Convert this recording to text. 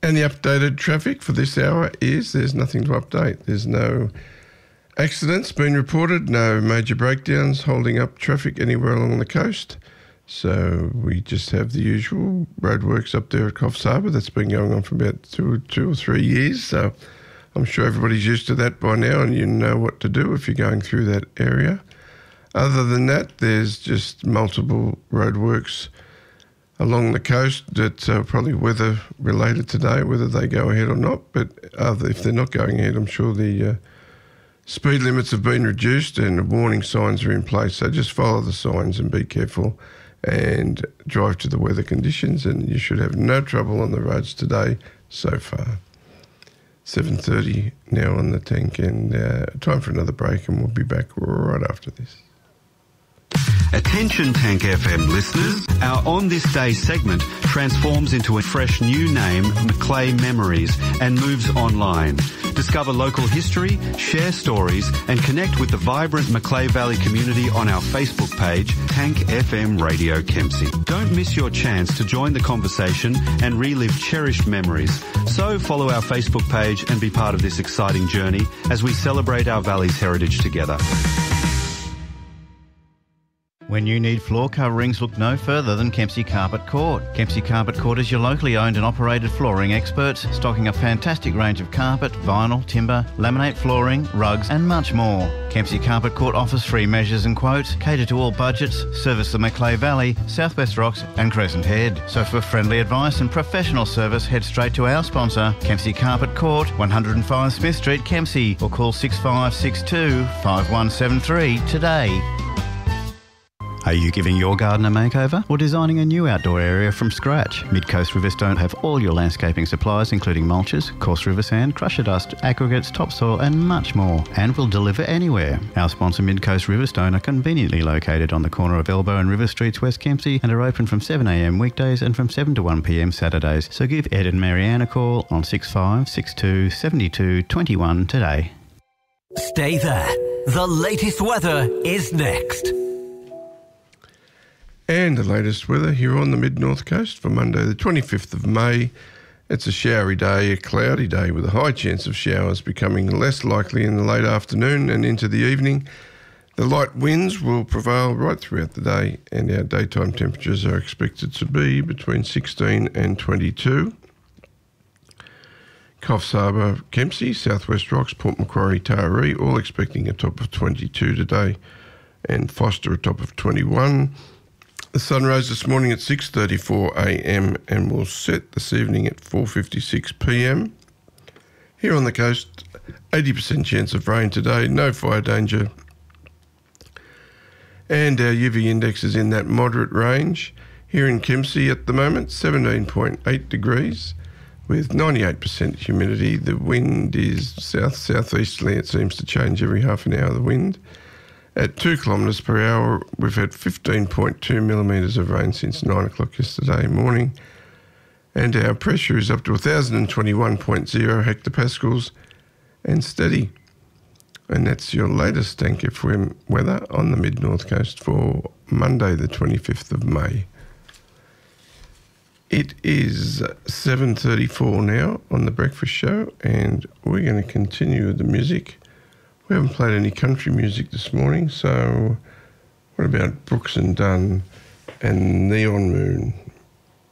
And the updated traffic for this hour is there's nothing to update. There's no accidents been reported, no major breakdowns holding up traffic anywhere along the coast. So we just have the usual roadworks up there at Coffs Harbour that's been going on for about two or 3 years. So I'm sure everybody's used to that by now and you know what to do if you're going through that area. Other than that, there's just multiple roadworks along the coast that are probably weather related today, whether they go ahead or not. But if they're not going ahead, I'm sure the speed limits have been reduced and the warning signs are in place. So just follow the signs and be careful and drive to the weather conditions, and you should have no trouble on the roads today so far. 7:30 now on the tank, and time for another break, and we'll be back right after this. Attention Tank FM listeners, our On This Day segment transforms into a fresh new name, Macleay Memories, and moves online. Discover local history, share stories and connect with the vibrant Macleay Valley community on our Facebook page, Tank FM Radio Kempsey. Don't miss your chance to join the conversation and relive cherished memories. So follow our Facebook page and be part of this exciting journey as we celebrate our valley's heritage together. When you need floor coverings, look no further than Kempsey Carpet Court. Kempsey Carpet Court is your locally owned and operated flooring experts, stocking a fantastic range of carpet, vinyl, timber, laminate flooring, rugs and much more. Kempsey Carpet Court offers free measures and quotes, cater to all budgets, service the Macleay Valley, Southwest Rocks and Crescent Head. So for friendly advice and professional service, head straight to our sponsor, Kempsey Carpet Court, 105 Smith Street, Kempsey, or call 6562 5173 today. Are you giving your garden a makeover or designing a new outdoor area from scratch? Mid-Coast Riverstone have all your landscaping supplies, including mulches, coarse river sand, crusher dust, aggregates, topsoil and much more, and will deliver anywhere. Our sponsor Mid-Coast Riverstone are conveniently located on the corner of Elbow and River Streets, West Kempsey, and are open from 7am weekdays and from 7 to 1pm Saturdays. So give Ed and Marianne a call on 6562 72 21 today. Stay there. The latest weather is next. And the latest weather here on the mid-north coast for Monday the 25th of May. It's a showery day, a cloudy day with a high chance of showers becoming less likely in the late afternoon and into the evening. The light winds will prevail right throughout the day and our daytime temperatures are expected to be between 16 and 22. Coffs Harbour, Kempsey, Southwest Rocks, Port Macquarie, Taree, all expecting a top of 22 today, and Foster a top of 21. The sun rose this morning at 6:34am and will set this evening at 4:56pm. Here on the coast, 80% chance of rain today, no fire danger. And our UV index is in that moderate range. Here in Kempsey at the moment, 17.8 degrees with 98% humidity. The wind is south-southeasterly. It seems to change every half an hour, the wind. At 2 kilometres per hour, we've had 15.2 millimetres of rain since 9 o'clock yesterday morning. And our pressure is up to 1,021.0 hectopascals and steady. And that's your latest Tank FM weather on the mid-north coast for Monday the 25th of May. It is 7:34 now on the breakfast show, and we're going to continue with the music. We haven't played any country music this morning, so what about Brooks and Dunn and Neon Moon?